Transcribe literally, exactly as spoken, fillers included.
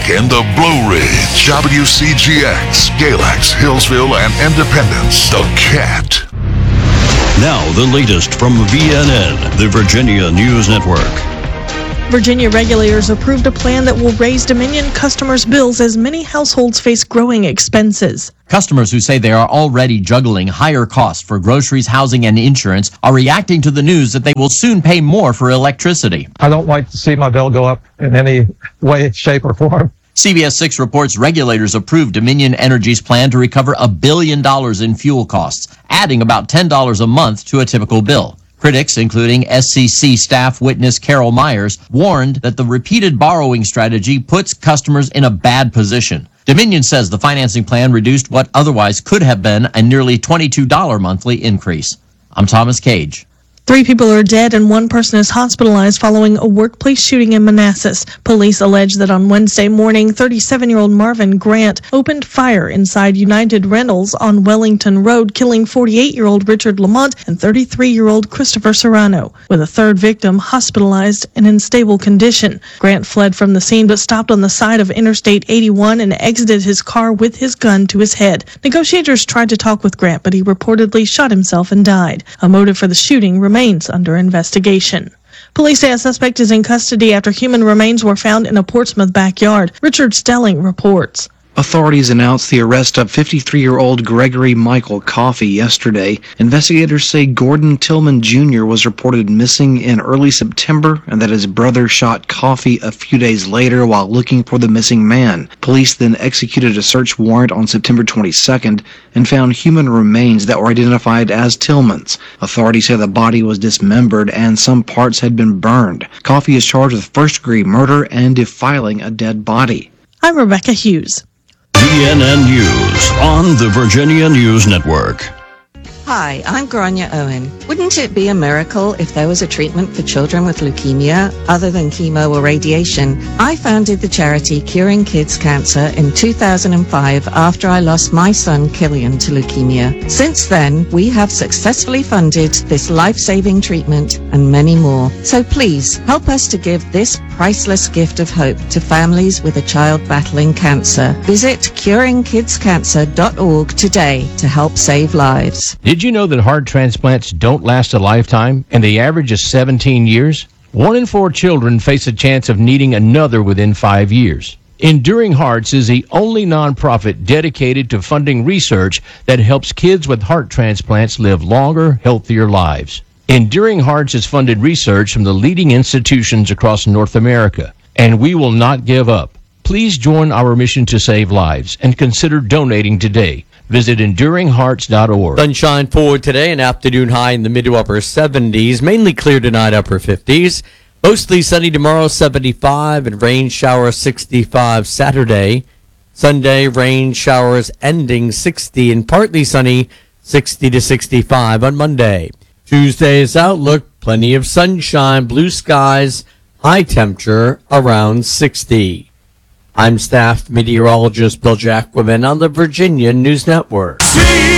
back in the Blue Ridge, W C G X, Galax, Hillsville, and Independence, The Cat. Now, the latest from V N N, the Virginia News Network. Virginia regulators approved a plan that will raise Dominion customers' bills as many households face growing expenses. Customers who say they are already juggling higher costs for groceries, housing, and insurance are reacting to the news that they will soon pay more for electricity. I don't like to see my bill go up in any way, shape, or form. C B S six reports regulators approved Dominion Energy's plan to recover a billion dollars in fuel costs, adding about ten dollars a month to a typical bill. Critics, including S C C staff witness Carol Myers, warned that the repeated borrowing strategy puts customers in a bad position. Dominion says the financing plan reduced what otherwise could have been a nearly twenty-two dollars monthly increase. I'm Thomas Cage. Three people are dead and one person is hospitalized following a workplace shooting in Manassas. Police allege that on Wednesday morning, thirty-seven-year-old Marvin Grant opened fire inside United Rentals on Wellington Road, killing forty-eight-year-old Richard Lamont and thirty-three-year-old Christopher Serrano, with a third victim hospitalized and in stable condition. Grant fled from the scene but stopped on the side of Interstate eighty-one and exited his car with his gun to his head. Negotiators tried to talk with Grant, but he reportedly shot himself and died. A motive for the shooting remains remains under investigation. Police say a suspect is in custody after human remains were found in a Portsmouth backyard. Richard Stelling reports. Authorities announced the arrest of fifty-three-year-old Gregory Michael Coffey yesterday. Investigators say Gordon Tillman Junior was reported missing in early September and that his brother shot Coffey a few days later while looking for the missing man. Police then executed a search warrant on September twenty-second and found human remains that were identified as Tillman's. Authorities say the body was dismembered and some parts had been burned. Coffey is charged with first-degree murder and defiling a dead body. I'm Rebecca Hughes. V N N News on the Virginia News Network. Hi, I'm Grania Owen. Wouldn't it be a miracle if there was a treatment for children with leukemia other than chemo or radiation? I founded the charity Curing Kids Cancer in two thousand five after I lost my son Killian to leukemia. Since then, we have successfully funded this life-saving treatment and many more. So please, help us to give this priceless gift of hope to families with a child battling cancer. Visit curing kids cancer dot org today to help save lives. Did you know that heart transplants don't last a lifetime and the average is seventeen years? One in four children face a chance of needing another within five years. Enduring Hearts is the only nonprofit dedicated to funding research that helps kids with heart transplants live longer, healthier lives. Enduring Hearts has funded research from the leading institutions across North America, and we will not give up. Please join our mission to save lives and consider donating today. Visit enduring hearts dot org. Sunshine for today, an afternoon high in the mid to upper seventies, mainly clear tonight, upper fifties. Mostly sunny tomorrow, seventy-five, and rain showers sixty-five Saturday. Sunday, rain showers ending sixty and partly sunny, sixty to sixty-five on Monday. Tuesday's outlook, plenty of sunshine, blue skies, high temperature around sixty. I'm staff meteorologist Bill Jacquemin on the Virginia News Network.